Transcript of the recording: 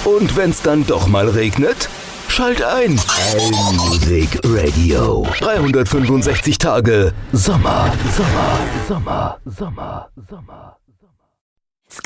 Und wenn's dann doch mal regnet? Schalt ein. Allmusic Radio. 365 Tage Sommer, Sommer, Sommer, Sommer, Sommer.